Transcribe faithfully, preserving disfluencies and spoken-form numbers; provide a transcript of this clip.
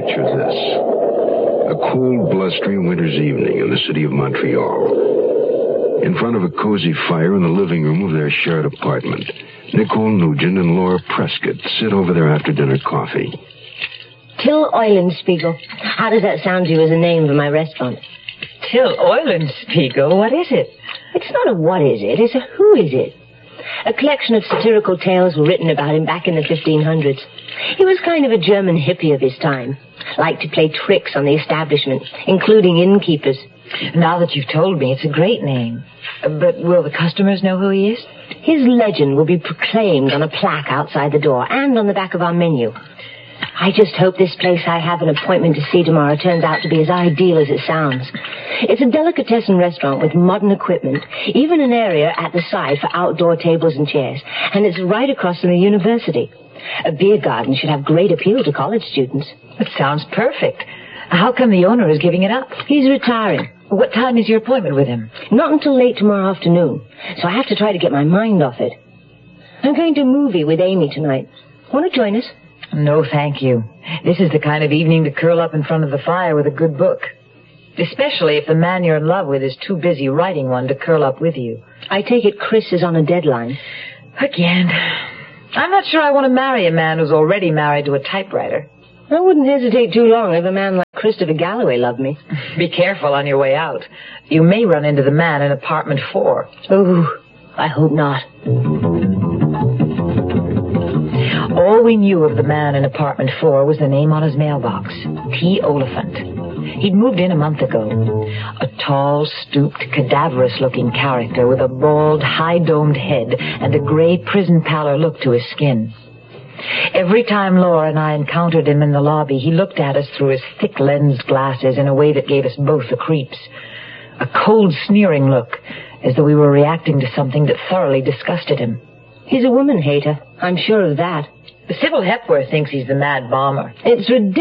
picture this. A cool, blustery winter's evening in the city of Montreal. In front of a cozy fire in the living room of their shared apartment, Nicole Nugent and Laura Prescott sit over their after-dinner coffee. Till Eulenspiegel. How does that sound to you as a name for my restaurant? Till Eulenspiegel? What is it? It's not a what is it, it's a who is it. A collection of satirical tales were written about him back in the fifteen hundreds. He was kind of a German hippie of his time. Liked to play tricks on the establishment, including innkeepers. Now that you've told me, it's a great name. But will the customers know who he is? His legend will be proclaimed on a plaque outside the door and on the back of our menu. I just hope this place I have an appointment to see tomorrow turns out to be as ideal as it sounds. It's a delicatessen restaurant with modern equipment, even an area at the side for outdoor tables and chairs, and it's right across from the university. A beer garden should have great appeal to college students. It sounds perfect. How come the owner is giving it up? He's retiring. What time is your appointment with him? Not until late tomorrow afternoon, so I have to try to get my mind off it. I'm going to a movie with Amy tonight. Want to join us? No, thank you. This is the kind of evening to curl up in front of the fire with a good book. Especially if the man you're in love with is too busy writing one to curl up with you. I take it Chris is on a deadline. Again. I'm not sure I want to marry a man who's already married to a typewriter. I wouldn't hesitate too long if a man like Christopher Galloway loved me. Be careful on your way out. You may run into the man in apartment four. Oh, I hope not. All we knew of the man in apartment four was the name on his mailbox, T. Oliphant. He'd moved in a month ago. A tall, stooped, cadaverous-looking character with a bald, high-domed head and a gray prison pallor look to his skin. Every time Laura and I encountered him in the lobby, he looked at us through his thick-lensed glasses in a way that gave us both the creeps. A cold, sneering look, as though we were reacting to something that thoroughly disgusted him. He's a woman hater. I'm sure of that. Sybil Hepworth thinks he's the mad bomber. It's ridiculous.